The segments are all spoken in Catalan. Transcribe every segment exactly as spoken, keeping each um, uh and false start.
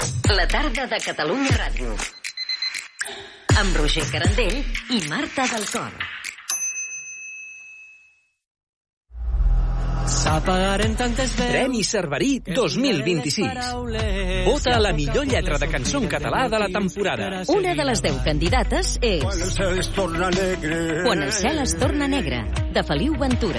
La tarda de Catalunya Ràdio. Amb Roger Carandell i Marta del Cor. Premi Cerverí dos mil vint-i-sis. Vota la millor lletra de cançó en català de la temporada. Una de les deu candidates és Quan el cel es torna negre, Quan el cel es torna negre, de Feliu Ventura.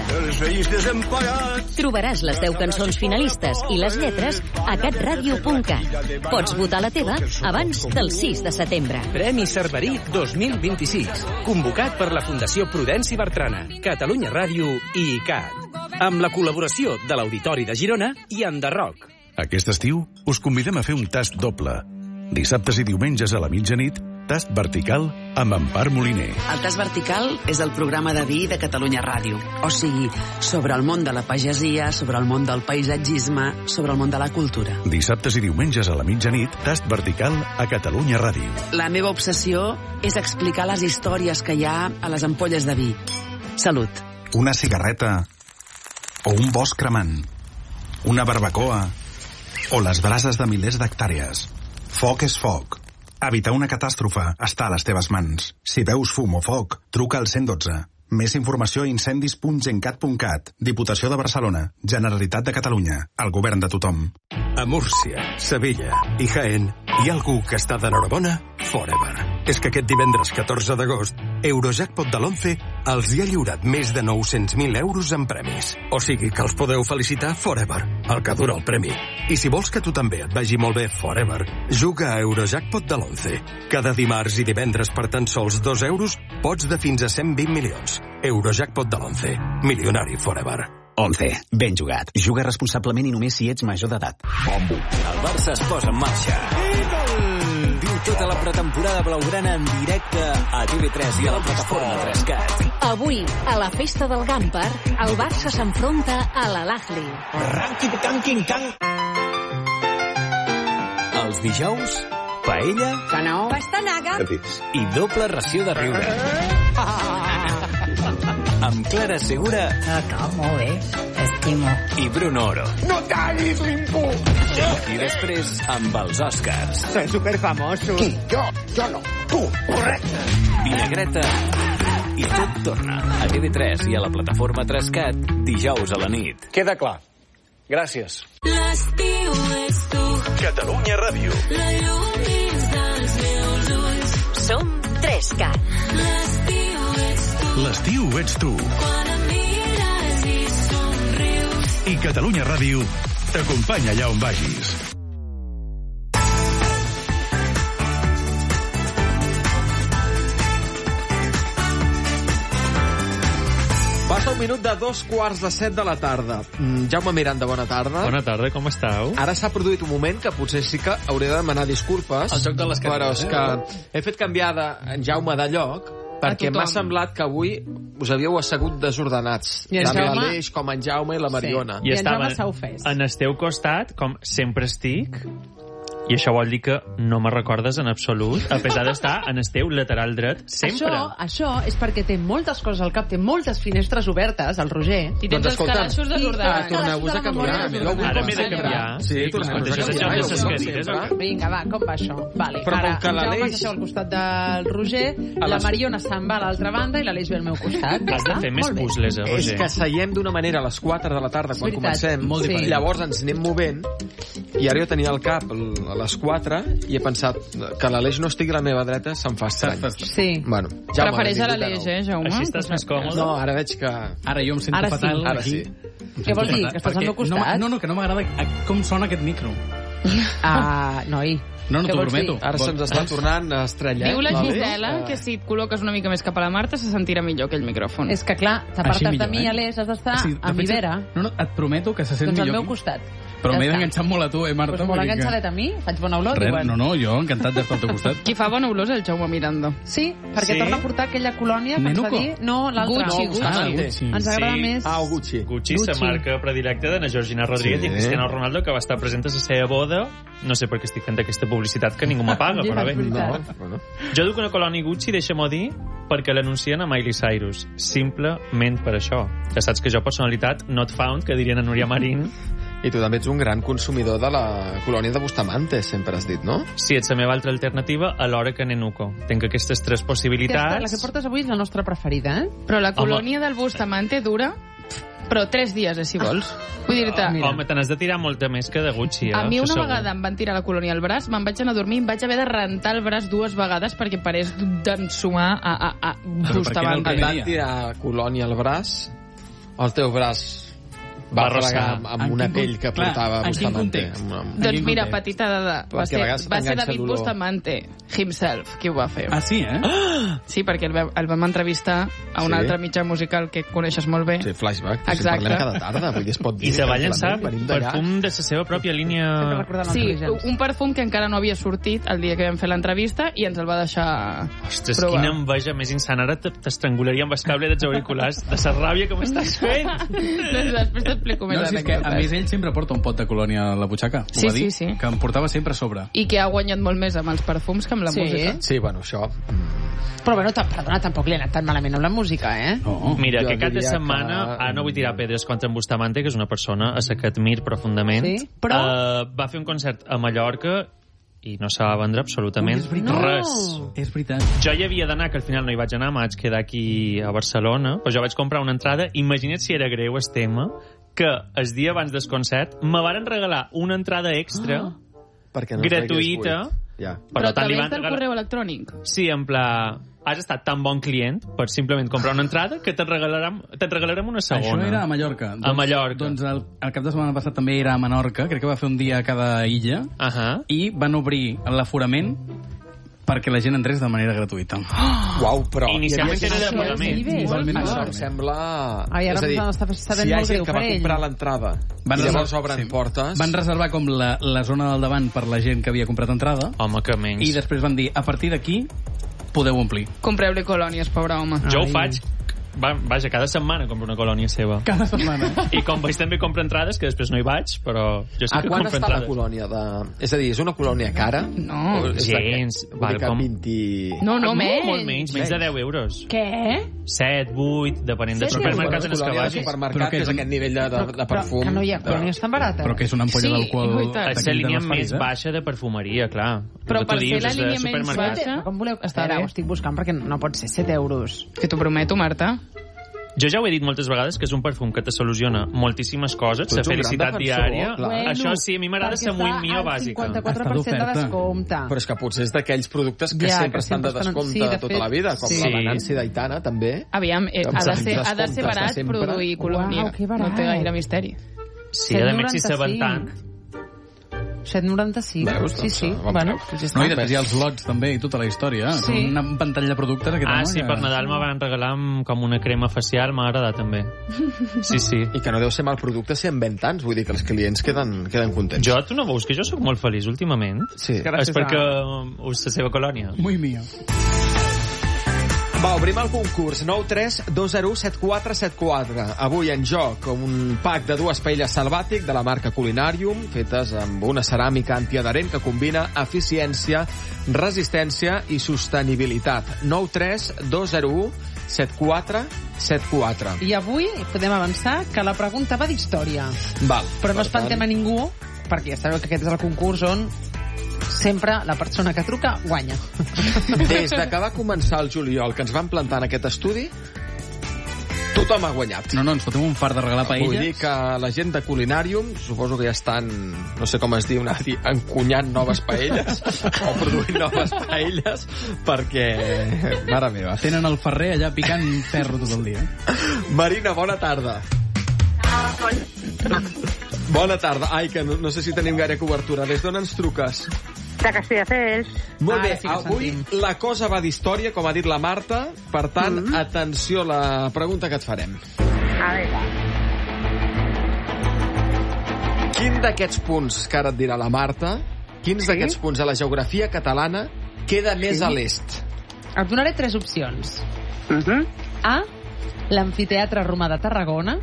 Trobaràs les deu cançons finalistes i les lletres a catradio punt cat. Pots votar la teva abans del sis de setembre. Premi Cerverí dos mil vint-i-sis. Convocat per la Fundació Prudenci Bertrana, Catalunya Ràdio i I C A T. Amb la col·laboració de l'Auditori de Girona i Enderroc. Aquest estiu us convidem a fer un tast doble. Dissabtes i diumenges a la mitjanit, tast vertical amb Empar Moliner. El tast vertical és el programa de vi de Catalunya Ràdio. O sigui, sobre el món de la pagesia, sobre el món del paisatgisme, sobre el món de la cultura. Dissabtes i diumenges a la mitjanit, tast vertical a Catalunya Ràdio. La meva obsessió és explicar les històries que hi ha a les ampolles de vi. Salut. Una cigarreta o un bosc cremant, una barbacoa o les brases de milers d'hectàrees. Foc és foc. Evitar una catàstrofe està a les teves mans. Si veus fum o foc, truca al cent dotze. Més informació a incendis punt gencat punt cat. Diputació de Barcelona. Generalitat de Catalunya. El govern de tothom. A Múrcia, Sevilla i Jaén hi ha algú que està d'enhorabona forever. És que aquest divendres catorze d'agost, Eurojackpot de l'onze els hi ha lliurat més de nou-cents mil euros en premis. O sigui que els podeu felicitar forever, el que dura el premi. I si vols que tu també et vagi molt bé forever, juga a Eurojackpot de l'onze. Cada dimarts i divendres per tan sols dos euros pots de fins a cent vint milions. Eurojackpot de l'onze. Milionari forever. onze. Ben jugat. Juga responsablement i només si ets major d'edat. Bombo. El Barça es posa en marxa. Viu tota la pretemporada blaugrana en directe a T V tres i a la plataforma tres cat. Avui, a la festa del Gàmpar, el Barça s'enfronta a l'Al-Ahly. Ranqui-canqui-can. Els dijous, paella, Canó, pastanaga i doble ració de riure. Amb Clara Segura. Acá, molt bé. Estimo. I Bruno Oro. No tallis l'impuls! I després amb els Oscars. Soy superfamoso. Qui? Jo? Jo no. Tu. Correcte. Vinagreta. I tot torna a T V tres i a la plataforma tres cat dijous a la nit. Queda clar. Gràcies. L'estiu és tu. Catalunya Ràdio. La llum dins dels meus ulls. Som tres cat. L'estiu és tu. L'estiu ets tu. Quan em mires i somrius. I Catalunya Ràdio t'acompanya allà on vagis. Passa un minut de dos quarts de set de la tarda. Mm, Jaume Miranda, bona tarda. Bona tarda, com estàu? Ara s'ha produït un moment que potser sí que hauré de demanar disculpes. El joc de les Però és eh? que he fet canviar de, en Jaume de lloc perquè m'ha semblat que avui us havíeu assegut desordenats. I en Tant Jaume- l'Aleix com en Jaume i la Mariona. I, I estava en el teu costat, com sempre estic, i això vol dir que no me recordes en absolut, a pesar d'estar en el teu lateral dret sempre. Això, això és perquè té moltes coses al cap, té moltes finestres obertes, el Roger. I tens els calaixos desordenats. Torneu-vos a canviar. Ara m'he de canviar. Sí, torneu-vos a Això canviar. és les cadires. Vinga, va, com va això? Vale. Però Ara, com que en Jaume l'Aleix- s'asseu al costat del Roger, A la les- Mariona se'n va a l'altra banda i l'Aleix ve al meu costat. Has de fer més Molt bé. puzzles, eh, És Roger? que seiem d'una manera a les quatre de la tarda quan És veritat. comencem, Molt diferent. i llavors ens anem movent, i ara jo tenia el cap a les quatre i he pensat que l'Aleix no estigui a la meva dreta se'm fa estrany. Sí. Bueno, Prefereix a l'Aleix, eh, Jaume? Així estàs més còmode? No, ara veig que... Ara jo em sento Ara sí. fatal Ara aquí. sí. Què vols dir, que estàs al meu Perquè no, costat? no, no, que no m'agrada com sona aquest micro. Ah, noi. No, no Què t'ho vols prometo. dir? Ara se'ns està tornant a estrellar. Diu la l'Aleix. Gisela que si et col·loques una mica més cap a la Marta se sentirà millor aquell micròfon. És que clar, Així t'apartes de millor, mi, eh? Aleix, has d'estar Sí, de a mi fet, vera. No, no, et prometo que se sent Doncs al millor meu aquí. costat. Però Ja m'he està. d'enganxar molt a tu, eh, Marta? Pues molt perquè- enganxadet a mi, faig bona olor. Res, diuen. no, no, jo encantat d'estar al teu costat. Qui fa bona olor és el Jaume Miranda. Sí, perquè Sí? torna a portar aquella colònia que ens va Nenuco? dir... No, l'altra. Gucci, Gucci. Ah, Gucci. Ens agrada Sí. més... Ah, o Gucci. Gucci, Gucci. la marca predilecta de na Georgina Rodríguez Sí. i Cristiano Ronaldo, que va estar present a la seva boda. No sé per què estic fent aquesta publicitat, que ningú m'apaga, Ja, però és bé. veritat. No, bueno. Jo duc una colònia Gucci, deixa'm-ho dir, perquè l'anuncien a Miley Cyrus. Simplement per això. Ja saps que jo, personalitat not found, que dirien a Núria Marín, I tu també ets un gran consumidor de la colònia de Bustamante, sempre has dit, no? Sí, ets la meva altra alternativa alhora que Nenuco. Tinc aquestes tres Aquesta, possibilitats. la que portes avui és la nostra preferida, eh? Però la colònia del Bustamante dura... Però tres dies, eh, si vols. Vull dir-te... Oh, home, te n'has de tirar molta més que de Gucci, eh? A mi Això una segur. vegada em van tirar la colònia al braç, me'n vaig anar a dormir i em vaig haver de rentar el braç dues vegades perquè parés d'ensumar a, a, a Bustamante. Et van tirar colònia al braç, el teu braç va Va fregar rossar. amb, amb una pell que Clar, portava en quin Bustamante. context? Amb, amb... Doncs mira, petita dada, va Perquè a ser, vegades va ser t'enganxa David l'olor. Bustamante himself qui ho va fer. Ah, sí, eh? Sí, perquè el, vam- el vam entrevistar a un Sí? altre mitjà musical que coneixes molt bé. Sí, flashback. Si Exacte. parlem cada tarda, vull dir, es pot dir. I se va llançar tranquil·lament, venim d'allà. perfum de la seva pròpia línia... Sí, un perfum que encara no havia sortit el dia que vam fer l'entrevista i ens el va deixar Ostres, provar. quina enveja més insana. Ara t- t'estrangularia amb el cable dels auriculars de la ràbia que m'estàs fent. Doncs després t'explico més No, si és que a anècdotes. més ell sempre porta un pot de colònia a la butxaca. Ho Sí, va dir, sí, sí. que em portava sempre a sobre. I que ha guanyat molt més amb els perfums que amb la Sí. música. Sí, bueno, això... Però bueno, ta- perdona, tampoc li ha anat tan malament amb la música, eh? Oh. Mira, Jo aquest cap de diria setmana, que- ara no vull tirar pedres contra en Bustamante, que és una persona a la que admir profundament, Sí, però- uh, va fer un concert a Mallorca i no se va vendre absolutament Ui, és veritat. res. És veritat. Jo hi havia d'anar, que al final no hi vaig anar, m'haig quedar aquí a Barcelona, però jo vaig comprar una entrada. Imagina't si era greu el tema, que el dia abans del concert me varen regalar una entrada extra, Ah. Perquè no gratuïta, tragués buit. Ja. Però tant li també van és del regalar... correu electrònic. Sí, en pla... Has estat tan bon client per simplement comprar una entrada que te'n regalarem, te'n regalarem una segona. Això era a Mallorca. A Mallorca. Doncs el, el cap de setmana passat també era a Menorca, crec que va fer un dia a cada illa, uh -huh. i van obrir l'aforament perquè la gent entrés de manera gratuïta. Oh! Uau, però... Inicialment hi havia era de gent- pagament. Igualment Això pagament. em sembla... Ai, ara és a dir, em està sabent si hi ha molt gent greu que per va ell. comprar l'entrada Van i llavors reservar- obren sí. portes... Van reservar com la, la zona del davant per la gent que havia comprat entrada, Home, que menys. i després van dir, a partir d'aquí podeu omplir. Compreu-li colònies, pobre home. Jo Ai. ho faig, va, vaja, cada setmana compro una colònia seva. Cada setmana. I com vaig també compro entrades, que després no hi vaig, però jo sí A que quan compro està la entrades. colònia de... És a dir, és una colònia cara? No. O és Gens. de- Vull Val dir que com- vint... No, no, Ah, menys. Molt menys, menys de deu euros. Què? set, vuit, depenent del set supermercat en Bueno, el que colònia de vagis. Però supermercat que és és un- aquest nivell de, de, de perfum. Però que no hi ha colònies tan barates. Però que és una ampolla Sí, d'alcohol... i tant. És la línia més baixa de perfumeria, clar. Però El que per tu ser dius la és de línia menys supermercat. baixa- Però com voleu? Està Espera, bé. ho estic buscant perquè no pot ser set euros. Que t'ho prometo, Marta. Jo ja ho he dit moltes vegades, que és un perfum que te soluciona moltíssimes coses, Tu la ets un gran felicitat defensor, diària. clar. Bueno, Això sí, a mi m'agrada perquè ser muy està mio al bàsica. cinquanta-quatre per cent de Està d'oferta. descompte. Però és que potser és d'aquells productes que Ja, sempre que estan de sempre estan- descompte sí, de tota fet, la vida, com sí. la Venanci d'Aitana, també. Aviam, eh, Amb ha, de els ser, ha de ser descomptes de barat sempre. produir colònia. Uau, que barat. No té gaire misteri. Sí, a més, si saben tant... set noranta-cinc. Veus? Sí, Doncs, sí. bon Bueno, preu. pues ja està. No, i després hi ha els lots també i tota la història. Sí. Sí. Un ventall de productes aquest Ah, home sí, que... per Nadal me van regalar amb- com una crema facial, m'ha agradat també. Sí, sí. I que no deu ser mal producte si en ven tants, vull dir que els clients queden, queden contents. Jo, tu no veus que jo sóc molt feliç últimament? Sí. És perquè us la seva colònia. Muy mío. Va, obrim el concurs nou tres dos zero set quatre set quatre. Avui en joc un pack de dues paelles salvàtic de la marca Culinarium, fetes amb una ceràmica antiadherent que combina eficiència, resistència i sostenibilitat. nou tres dos zero u set quatre set quatre. I avui podem avançar que la pregunta va d'història. Val. Però no Per espantem tant, a ningú, perquè ja sabeu que aquest és el concurs on sempre la persona que truca guanya. Des de que va començar el juliol, que ens van plantar en aquest estudi, tothom ha guanyat. No, no, ens fotem un fart de regalar paelles. Vull dir que la gent de Culinarium, suposo que ja estan, no sé com es diu, anar a dir, encunyant noves paelles o produint noves paelles, perquè, mare meva. Tenen el ferrer allà picant ferro tot el dia. Marina, bona tarda. Bona tarda. Ai, que no, no sé si tenim gaire cobertura. Des d'on ens truques? De Castelldefels. Molt bé, Ara sí que avui sentim. la cosa va d'història, com ha dit la Marta. Per tant, mm -hmm. atenció a la pregunta que et farem. A veure. Quin d'aquests punts que ara et dirà la Marta, quins sí? d'aquests punts a la geografia catalana queda més Sí. a l'est? Et donaré tres opcions. Uh -huh. A, l'amfiteatre romà de Tarragona.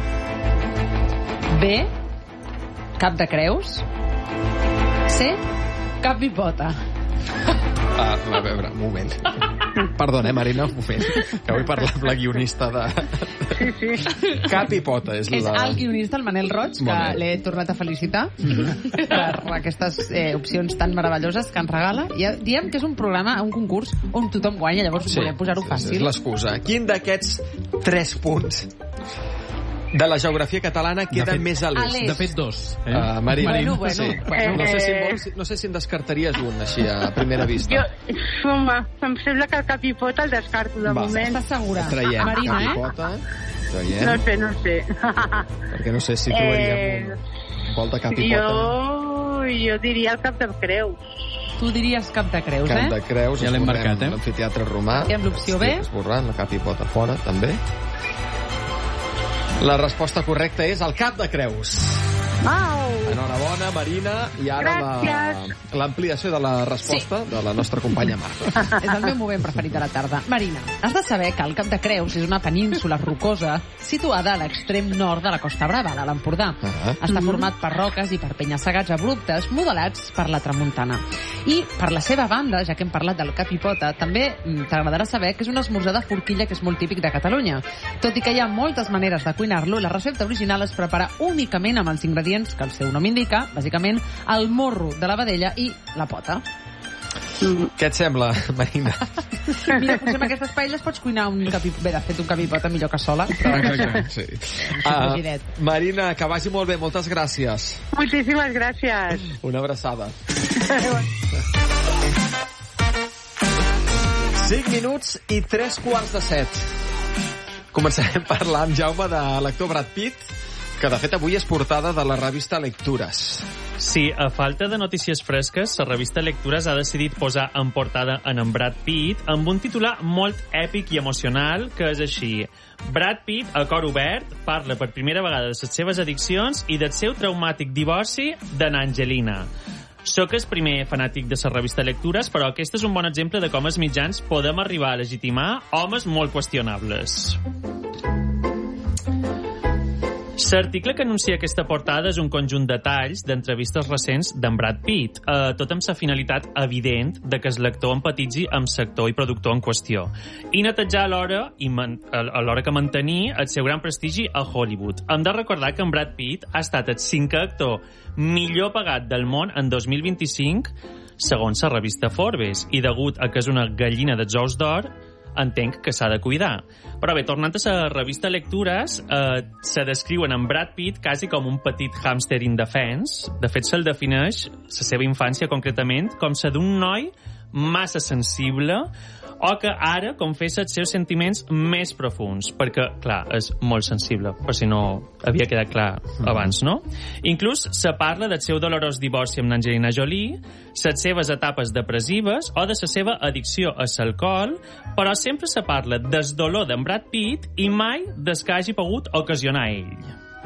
B, Cap de Creus. C, Cap i Pota. Ah, a veure, un moment. Perdona, eh, Marina, un moment. Que vull parlar amb la guionista de... Sí, sí. Cap i pota és la... És el guionista, el Manel Roig, que l'he tornat a felicitar mm-hmm. per aquestes eh, opcions tan meravelloses que ens regala. I diem que és un programa, un concurs, on tothom guanya, llavors sí, volem posar-ho fàcil. Sí, és l'excusa. Quin d'aquests tres punts de la geografia catalana queda fet, més a l'est? De fet, dos. Eh? Uh, Marina. Bueno, bueno. Sí. bueno. No, sé si vols, no sé si en descartaries un, així, a primera vista. Jo, home, em sembla que el cap i pota el descarto, de Va. moment. Estàs segura? Traiem Marina, cap i eh? pota. Traiem. No sé, no sé. Perquè no sé si trobaríem eh... un vol de cap i pota. Jo, jo diria el Cap de Creus. Tu diries Cap de Creus, Cap eh? de Creus, ja l'hem marcat, eh? L'amfiteatre romà. I amb l'opció B? Esborrant, la cap i pota fora, també. La resposta correcta és el Cap de Creus. Au! Enhorabona, Marina. I ara l'ampliació de la resposta sí. de la nostra companya Marta. És el meu moment preferit de la tarda. Marina, has de saber que el Cap de Creus és una península rocosa situada a l'extrem nord de la Costa Brava, de l'Empordà. Uh -huh. Està format per roques i per penya-segats abruptes modelats per la tramuntana. I, per la seva banda, ja que hem parlat del cap i pota, també t'agradarà saber que és un esmorzar de forquilla que és molt típic de Catalunya. Tot i que hi ha moltes maneres de cuinar-lo, la recepta original es prepara únicament amb els ingredients que el seu nom indica, bàsicament el morro de la vedella i la pota. Mm. Què et sembla, Marina? Mira, potser amb aquestes paelles pots cuinar un capi... Bé, de fet, un capipota millor que sola. Però... sí. uh, Marina, que vagi molt bé. Moltes gràcies. Moltíssimes gràcies. Una abraçada. cinc minuts i tres quarts de set. Començarem parlant, Jaume, de l'actor Brad Pitt, que de fet avui és portada de la revista Lectures. Sí, a falta de notícies fresques, la revista Lectures ha decidit posar en portada en en Brad Pitt amb un titular molt èpic i emocional, que és així: Brad Pitt, a cor obert, parla per primera vegada de les seves addiccions i del seu traumàtic divorci d'en Angelina. Soc el primer fanàtic de la revista Lectures, però aquest és un bon exemple de com els mitjans podem arribar a legitimar homes molt qüestionables. L'article que anuncia aquesta portada és un conjunt de talls d'entrevistes recents d'en Brad Pitt, eh, tot amb la finalitat evident de que el lector empatitzi amb l'actor i productor en qüestió, i netejar alhora, i man, alhora que mantenir el seu gran prestigi a Hollywood. Hem de recordar que en Brad Pitt ha estat el cinquè actor millor pagat del món en dos mil vint-i-cinc, segons la revista Forbes, i degut a que és una gallina dels ous d'or, entenc que s'ha de cuidar. Però bé, tornant a la revista Lectures, eh, se descriuen en Brad Pitt quasi com un petit hàmster indefens. De fet, se'l defineix, la seva infància concretament, com la d'un noi massa sensible o que ara confessa els seus sentiments més profuns, perquè, clar, és molt sensible, per si no havia quedat clar abans, no? Inclús se parla del seu dolorós divorci amb Angelina Jolie, les seves etapes depressives o de la seva addicció a l'alcohol, però sempre se parla del dolor d'en Brad Pitt i mai des que hagi pogut ocasionar ell.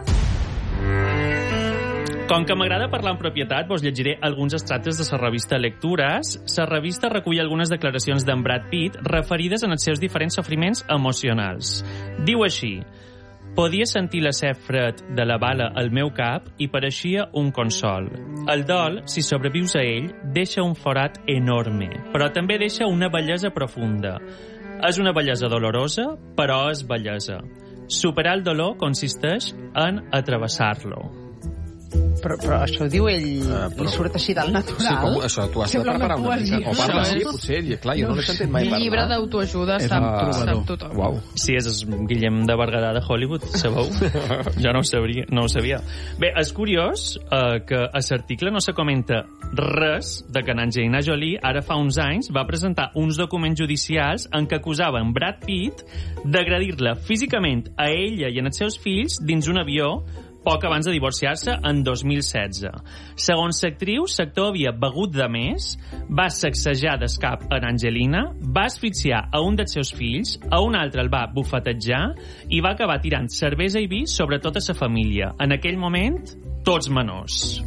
Com que m'agrada parlar en propietat, vos llegiré alguns extractes de la revista Lectures. La revista recull algunes declaracions d'en Brad Pitt referides en els seus diferents sofriments emocionals. Diu així: podia sentir la set fred de la bala al meu cap i pareixia un consol. El dol, si sobrevius a ell, deixa un forat enorme, però també deixa una bellesa profunda. És una bellesa dolorosa, però és bellesa. Superar el dolor consisteix en atravessar-lo. Però, però això ho diu ell, uh, però... li surt així del natural. Sí, com, això t'ho has de preparar una mica. O parla així, potser, i clar, jo no l'he sentit mai parlar. El llibre d'autoajuda sap, sap tothom. Uau. Sí, és el Guillem de Berguedà de Hollywood, sabeu? Jo no ho sabia. No ho sabia. Bé, és curiós eh, que a l'article no se comenta res de que en Angelina Jolie ara fa uns anys va presentar uns documents judicials en què acusava en Brad Pitt d'agredir-la físicament a ella i als seus fills dins un avió poc abans de divorciar-se en dos mil setze. Segons l'actriu, l'actor havia begut de més, va sacsejar d'escap en Angelina, va asfixiar a un dels seus fills, a un altre el va bufetejar i va acabar tirant cervesa i vi sobre tota la família. En aquell moment, tots menors.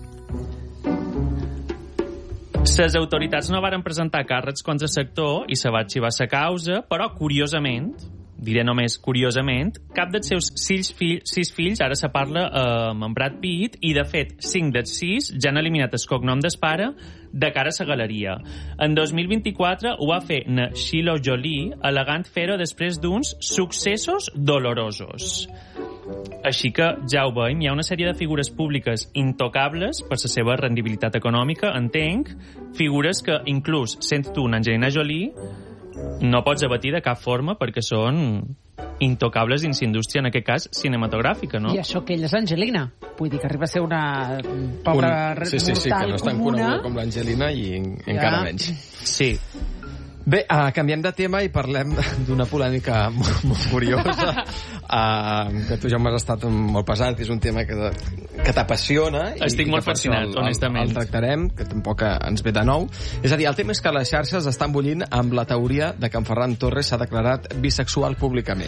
Les autoritats no varen presentar càrrecs contra l'actor i se va arxivar la causa, però, curiosament, diré només curiosament, cap dels seus sis, fill, sis fills ara se parla eh, amb Brad Pitt i, de fet, cinc dels sis ja han eliminat el cognom del pare de cara a la galeria. En dos mil vint-i-quatre ho va fer na Shiloh Jolie, alegant fer-ho després d'uns successos dolorosos. Així que, ja ho veiem, hi ha una sèrie de figures públiques intocables per la seva rendibilitat econòmica, entenc, figures que, inclús, sent tu una Angelina Jolie, no pots abatir de cap forma perquè són intocables dins indústria, en aquest cas, cinematogràfica, no? I això que ella és Angelina. Vull dir que arriba a ser una pobra Un... sí, sí, sí, mortal que no és tan comuna. coneguda com l'Angelina i en- Ja. encara menys. Sí. Bé, uh, canviem de tema i parlem d'una polèmica molt, molt curiosa, uh, que tu ja m'has estat molt pesat, és un tema que, que t'apassiona. i- Estic i molt que per això fascinat, el, honestament. El, el tractarem, que tampoc ens ve de nou. És a dir, el tema és que les xarxes estan bullint amb la teoria de que en Ferran Torres s'ha declarat bisexual públicament.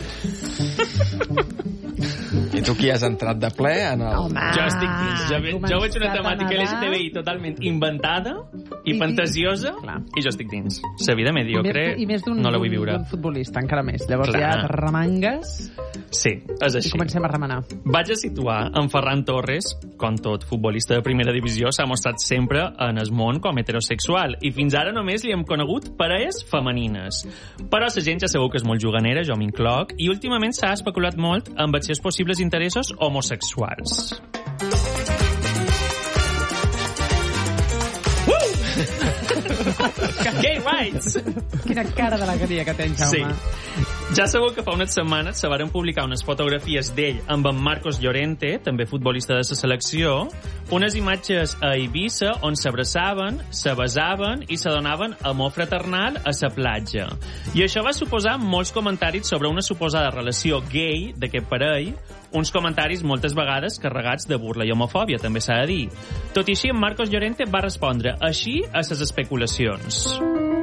I tu qui has entrat de ple en el... Home, Jo estic dins. Jo, ve, jo veig una temàtica L G T B I totalment inventada i, I- fantasiosa clar. i jo estic dins. La vida mediocre I més d'un no la vull d'un- viure. d'un futbolista, encara més. Llavors Clar. ja et remangues Sí, és i així. comencem a remenar. Vaig a situar en Ferran Torres, com tot futbolista de primera divisió, s'ha mostrat sempre en el món com heterosexual i fins ara només li hem conegut parelles femenines. Però la gent ja sabeu que és molt juganera, jo m'incloc, i últimament s'ha especulat molt amb els seus possibles interessos homosexuals. Gay rights! Quina cara d'alegria que tens, Sí. Jaume. Ja sabeu que fa unes setmanes se varen publicar unes fotografies d'ell amb en Marcos Llorente, també futbolista de la selecció, unes imatges a Eivissa on s'abraçaven, se besaven i se donaven amor fraternal a la platja. I això va suposar molts comentaris sobre una suposada relació gay d'aquest parell, uns comentaris moltes vegades carregats de burla i homofòbia, també s'ha de dir. Tot i així, en Marcos Llorente va respondre així a les especulacions.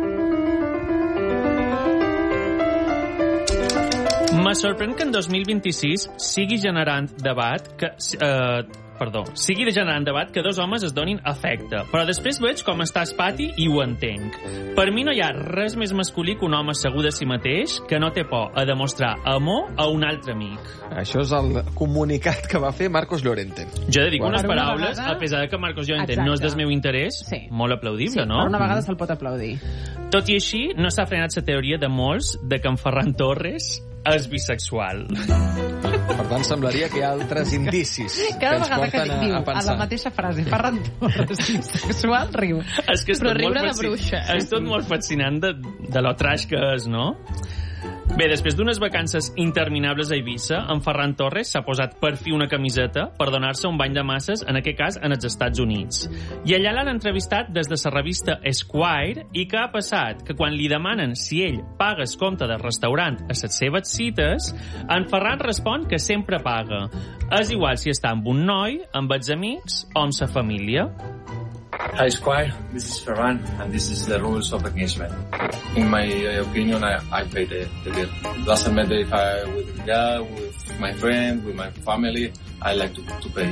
Me sorprèn que en dos mil vint-i-sis sigui generant debat que... Eh, perdó, sigui generant debat que dos homes es donin afecte, però després veig com està el pati i ho entenc. Per mi no hi ha res més masculí que un home segur de si mateix que no té por a demostrar amor a un altre amic. Això és el comunicat que va fer Marcos Llorente. Jo he de dir que Bueno, unes per una paraules, vegada- a pesar de que Marcos Llorente Exacte. no és del meu interès, Sí. molt aplaudible, Sí, no? per una vegada se'l pot aplaudir. Tot i així, no s'ha frenat la teoria de molts de que en Ferran Torres és bisexual. Per tant, semblaria que hi ha altres indicis que Cada ens vegada que porten diu a, a a la pensar. mateixa frase Ferran Torres bisexual, riu. És que és Però tot riure molt de fasci- bruixa, eh? És tot molt fascinant de, de lo trash que és, no? Bé, després d'unes vacances interminables a Eivissa, en Ferran Torres s'ha posat per fi una camiseta per donar-se un bany de masses, en aquest cas, en els Estats Units. I allà l'han entrevistat des de la revista Esquire i què ha passat? Que quan li demanen si ell paga el compte del restaurant a les seves cites, en Ferran respon que sempre paga. És igual si està amb un noi, amb els amics o amb la família. Hi Squire, this is Ferran, and this is the rules of engagement. In my uh, opinion, I, I pay the, the bill. Doesn't matter if I with a girl, with my friend, with my family, I like to, to pay.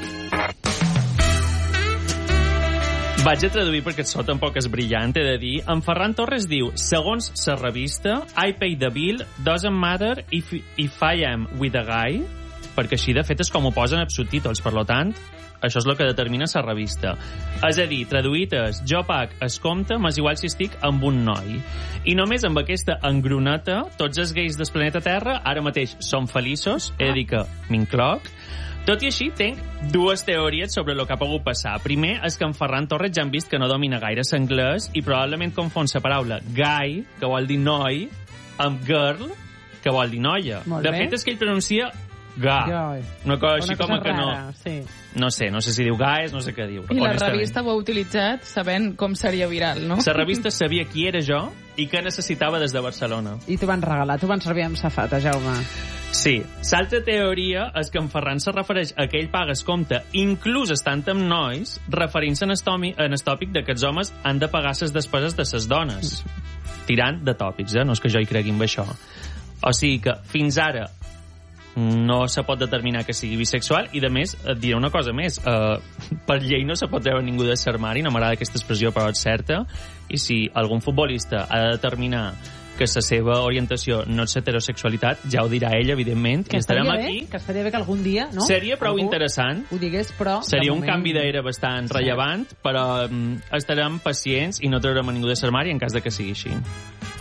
Vaig a traduir perquè el so tampoc és brillant, he de dir. En Ferran Torres diu, segons la revista, I pay the bill, doesn't matter if, if I am with a guy, perquè així, de fet, és com ho posen en subtítols, per lo tant, això és el que determina la revista. És a dir, traduït és, jo pag es compte, m'és igual si estic amb un noi. I només amb aquesta engroneta, tots els gais del planeta Terra ara mateix són feliços, he de dir que m'incloc. Tot i així, tenc dues teories sobre el que ha pogut passar. Primer, és que en Ferran Torres ja han vist que no domina gaire l'anglès i probablement confon la paraula guy, que vol dir noi, amb girl, que vol dir noia. Molt De bé. fet, és que ell pronuncia ga. Gai. Una cosa així Una com cosa que no... rara, sí. No sé, no sé si diu guys, no sé què diu. I la honestament. revista ho ha utilitzat sabent com seria viral, no? La revista sabia qui era jo i què necessitava des de Barcelona. I t'ho van regalar, t'ho van servir amb safata, Jaume. Sí. L'altra teoria és que en Ferran se refereix a que ell paga el compte, inclús estant amb nois, referint-se en el tòmi- en el tòpic de que els homes han de pagar les despeses de les dones. Tirant de tòpics, eh? No és que jo hi cregui en això. O sigui que, fins ara, no se pot determinar que sigui bisexual i, de més, et diré una cosa més. Uh, per llei no se pot treure ningú de l'armari, no m'agrada aquesta expressió, però és certa, i si algun futbolista ha de determinar que la seva orientació no és heterosexualitat, ja ho dirà ella, evidentment, que i estarem bé, aquí. Que estaria bé que algun dia, no? Seria prou Algú interessant. Ho digués, però... Seria un moment... canvi d'era bastant rellevant, però um, estarem pacients i no traurem a ningú de l'armari en cas de que sigui així.